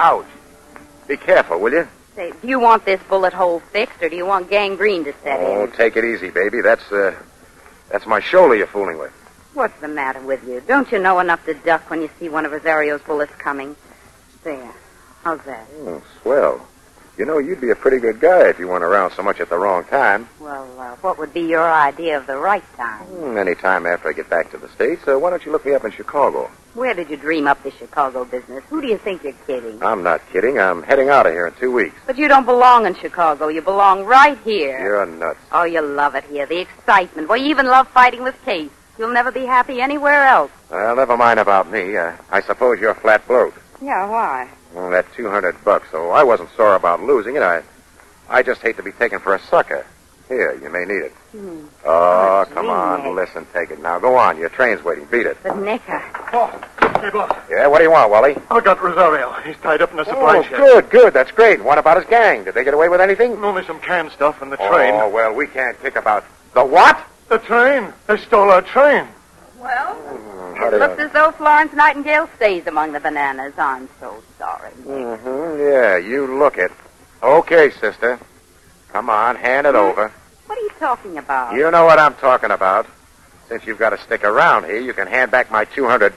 Ouch. Be careful, will you? Say, do you want this bullet hole fixed, or do you want gangrene to set in? Oh, take it easy, baby. That's my shoulder you're fooling with. What's the matter with you? Don't you know enough to duck when you see one of Rosario's bullets coming? There. How's that? Oh, swell. You know, you'd be a pretty good guy if you weren't around so much at the wrong time. Well, what would be your idea of the right time? Any time after I get back to the States. Why don't you look me up in Chicago? Where did you dream up the Chicago business? Who do you think you're kidding? I'm not kidding. I'm heading out of here in 2 weeks. But you don't belong in Chicago. You belong right here. You're nuts. Oh, you love it here. The excitement. Well, you even love fighting with Case. You'll never be happy anywhere else. Well, never mind about me. I suppose you're flat broke. Yeah, why? Well, that $200, so I wasn't sore about losing it. I just hate to be taken for a sucker. Here, you may need it. Oh, come on, Nick. listen, take it. Now, go on. Your train's waiting. Beat it. But, Nick, Boss. Hey, boss. Yeah, what do you want, Wally? I got Rosario. He's tied up in a supply shed. Good. That's great. What about his gang? Did they get away with anything? Only some canned stuff in the train. Oh, well, we can't kick about... The what? The train. They stole our train. well, How it do looks you- as though Florence Nightingale stays among the bananas. I'm so sorry. Yeah, you look it. Okay, sister. Come on, hand it over. What are you talking about? You know what I'm talking about. Since you've got to stick around here, you can hand back my $200.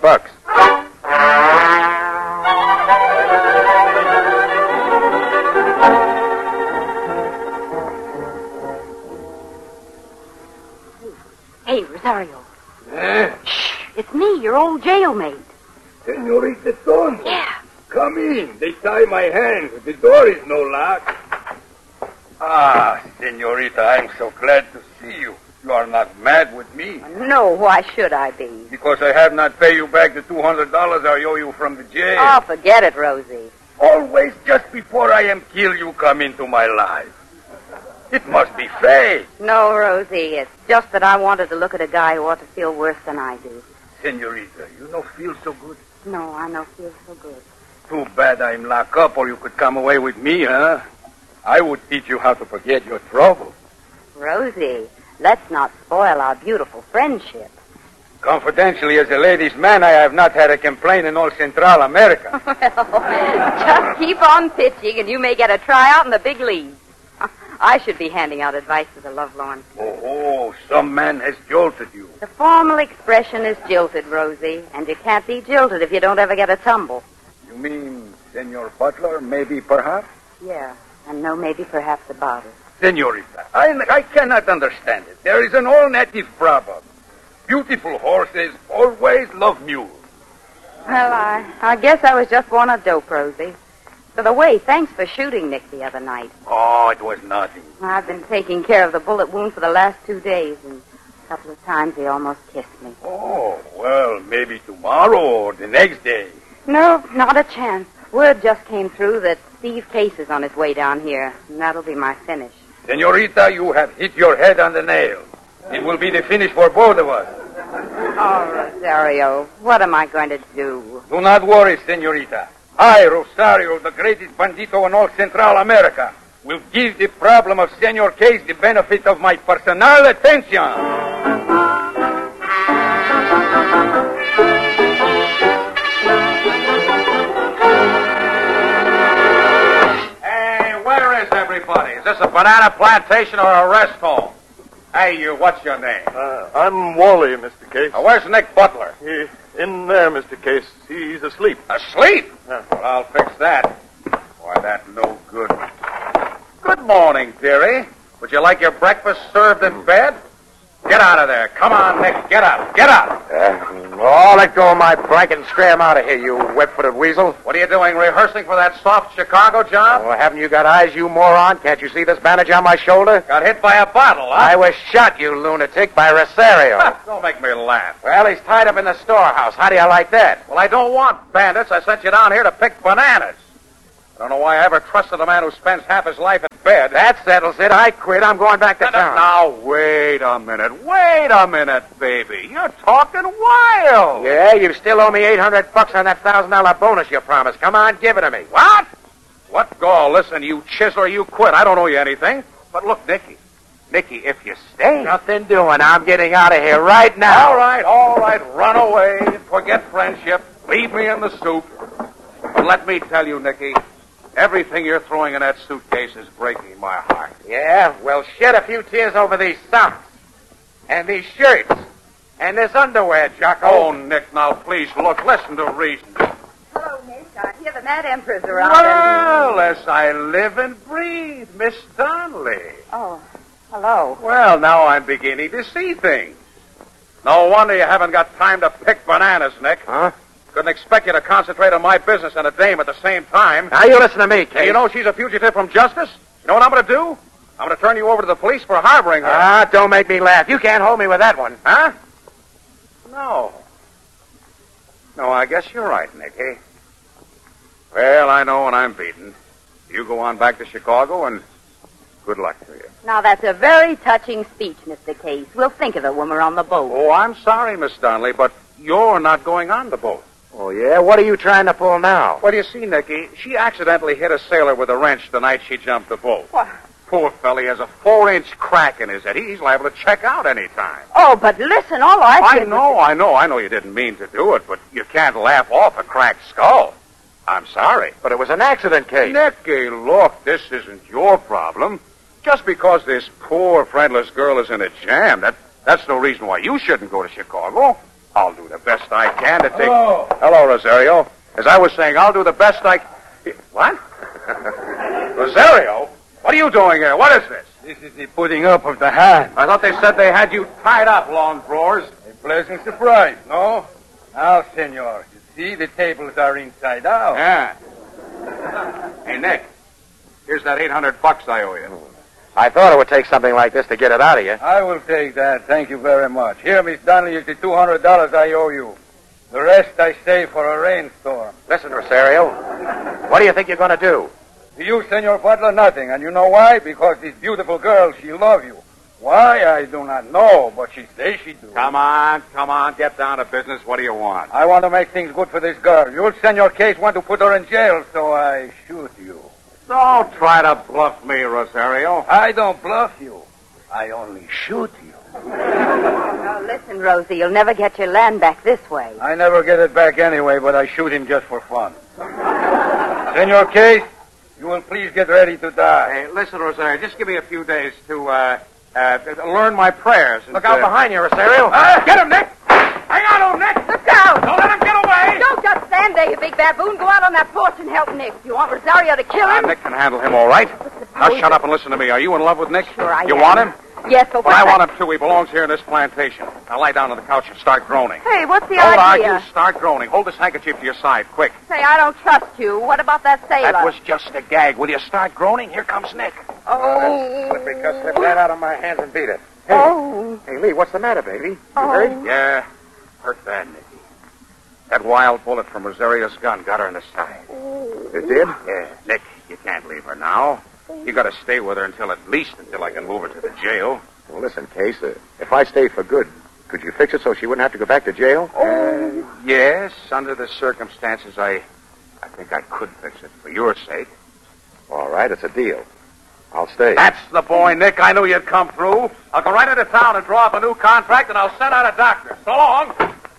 Hey, Rosario. Shh, it's me, your old jailmate. Senorita Ton. Yeah. Come in. They tie my hands. The door is no lock. Ah, Senorita, I'm so glad to see you. You are not mad with me. No, why should I be? Because I have not paid you back the $200 I owe you from the jail. Oh, forget it, Rosie. Always just before I am killed, you come into my life. It must be fate. No, Rosie, it's just that I wanted to look at a guy who ought to feel worse than I do. Senorita, you don't feel so good. No, I don't feel so good. Too bad I'm locked up or you could come away with me, huh? I would teach you how to forget your trouble. Rosie, let's not spoil our beautiful friendship. Confidentially, as a ladies' man, I have not had a complaint in all Central America. Well, just keep on pitching and you may get a tryout in the big leagues. I should be handing out advice to the lovelorn. Oh, some man has jolted you. The formal expression is jilted, Rosie, and you can't be jilted if you don't ever get a tumble. You mean Senor Butler, maybe, perhaps? Yeah, and no maybe perhaps about it. Senorita, I cannot understand it. There is an all-native proverb. Beautiful horses always love mules. Well, I guess I was just born a dope, Rosie. By the way, thanks for shooting Nick the other night. Oh, it was nothing. I've been taking care of the bullet wound for the last 2 days, and a couple of times he almost kissed me. Oh, well, maybe tomorrow or the next day. No, not a chance. Word just came through that Steve Case is on his way down here, and that'll be my finish. Senorita, you have hit your head on the nail. It will be the finish for both of us. Oh, Rosario, what am I going to do? Do not worry, Senorita. I, Rosario, the greatest bandito in all Central America, will give the problem of Senor Case the benefit of my personal attention. Hey, where is everybody? Is this a banana plantation or a rest home? Hey, you, what's your name? I'm Wally, Mr. Case. Where's Nick Butler? In there, Mr. Case. He's asleep. Asleep? Yeah. Well, I'll fix that. Why, that no good. Good morning, dearie. Would you like your breakfast served in bed? Get out of there. Come on, Nick. Get up. Get up. Let go of my blanket and scram out of here, you web-footed weasel. What are you doing, rehearsing for that soft Chicago job? Well, haven't you got eyes, you moron? Can't you see this bandage on my shoulder? Got hit by a bottle, huh? I was shot, you lunatic, by Rosario. Don't make me laugh. Well, he's tied up in the storehouse. How do you like that? Well, I don't want bandits. I sent you down here to pick bananas. I don't know why I ever trusted a man who spends half his life in bed. That settles it. I quit. I'm going back to town. Now, wait a minute. Wait a minute, baby. You're talking wild. Yeah, you still owe me $800 on that $1,000 bonus you promised. Come on, give it to me. What? What gall? Listen, you chiseler, you quit. I don't owe you anything. But look, Nicky, if you stay... Nothing doing. I'm getting out of here right now. All right. Run away. Forget friendship. Leave me in the soup. But let me tell you, Nicky, everything you're throwing in that suitcase is breaking my heart. Yeah, well, shed a few tears over these socks. And these shirts. And this underwear, Jocko. Oh, Nick, now please look. Listen to reason. Hello, Nick. I hear the Mad Emperor's around. Well, as I live and breathe, Miss Donnelly. Oh, hello. Well, now I'm beginning to see things. No wonder you haven't got time to pick bananas, Nick. Huh? Couldn't expect you to concentrate on my business and a dame at the same time. Now, you listen to me, Hey, Case. you know she's a fugitive from justice? You know what I'm going to do? I'm going to turn you over to the police for harboring her. Ah, don't make me laugh. You can't hold me with that one. Huh? No. No, I guess you're right, Nicky. Well, I know when I'm beaten. You go on back to Chicago, and good luck to you. Now, that's a very touching speech, Mr. Case. We'll think of it when we're on the boat. Oh, I'm sorry, Miss Donnelly, but you're not going on the boat. Oh, yeah? What are you trying to pull now? Well, you see, Nicky, she accidentally hit a sailor with a wrench the night she jumped the boat. What? Poor fella, he has a 4-inch crack in his head. He's liable to check out any time. Oh, but listen, all I did I know you didn't mean to do it, but you can't laugh off a cracked skull. I'm sorry. But it was an accident, Case. Nicky, look, this isn't your problem. Just because this poor, friendless girl is in a jam, that's no reason why you shouldn't go to Chicago. I'll do the best I can to take... Hello, Rosario. As I was saying, I'll do the best I... What? Rosario? What are you doing here? What is this? This is the putting up of the hand. I thought they said they had you tied up, long drawers. A pleasant surprise, no? Now, senor, you see the tables are inside out. Yeah. Hey, Nick, here's that $800 I owe you. I thought it would take something like this to get it out of you. I will take that. Thank you very much. Here, Miss Donnelly, is the $200 I owe you. The rest I save for a rainstorm. Listen, Rosario, what do you think you're going to do? To you, Senor Butler, nothing. And you know why? Because this beautiful girl, she loves you. Why, I do not know, but she says she do. Come on, get down to business. What do you want? I want to make things good for this girl. You, Senor Case, want to put her in jail, so I shoot you. Don't try to bluff me, Rosario. I don't bluff you. I only shoot you. Now, listen, Rosie, you'll never get your land back this way. I never get it back anyway, but I shoot him just for fun. Senor Case, you will please get ready to die. Hey, listen, Rosario, just give me a few days to learn my prayers. Look out behind you, Rosario. Get him, Nick! Hang on to him, Nick! Look out! Don't let him get away! Don't just stand there, you big baboon. Go out on that porch and help Nick. You want Rosario to kill him? Nick can handle him, all right. Now shut up and listen to me. Are you in love with Nick? Sure I You am. want him? Yes, but Well, I want him too. He belongs here in this plantation. Now lie down on the couch and start groaning. Hey, what's the Don't idea? argue. Start groaning. Hold this handkerchief to your side, quick. Say, I don't trust you. What about that sailor? That was just a gag. Will you start groaning? Here comes Nick. Oh. Slip that out of my hands and beat it. Hey, Oh. hey, Lee, what's the matter, baby? You Oh. hurt? Yeah, hurt bad, Nicky. That wild bullet from Rosario's gun got her in the side. It did? Yeah, Nick, you can't leave her now. You got to stay with her until I can move her to the jail. Well, listen, Case, if I stay for good, could you fix it so she wouldn't have to go back to jail? Yes, under the circumstances, I think I could fix it for your sake. All right, it's a deal. I'll stay. That's the boy, Nick. I knew you'd come through. I'll go right into town and draw up a new contract, and I'll send out a doctor. So long.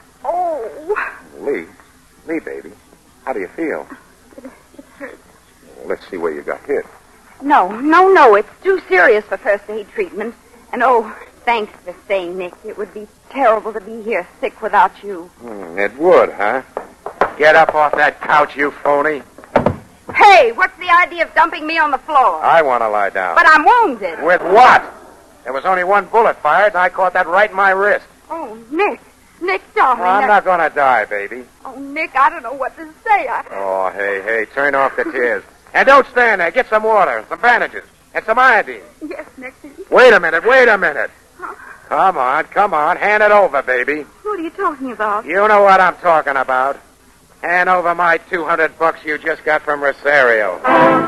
Oh. Lee, baby, how do you feel? It hurts. Well, let's see where you got hit. No. It's too serious for first aid treatment. And, thanks for staying, Nick. It would be terrible to be here sick without you. It would, huh? Get up off that couch, you phony. Hey, what's the idea of dumping me on the floor? I want to lie down. But I'm wounded. With what? There was only one bullet fired, and I caught that right in my wrist. Oh, Nick. Nick, darling. I'm not going to die, baby. Oh, Nick, I don't know what to say. Oh, hey, turn off the tears. And don't stand there. Get some water, some bandages, and some iodine. Yes, Nick. Wait a minute. Come on. Hand it over, baby. What are you talking about? You know what I'm talking about. Hand over my $200 you just got from Rosario.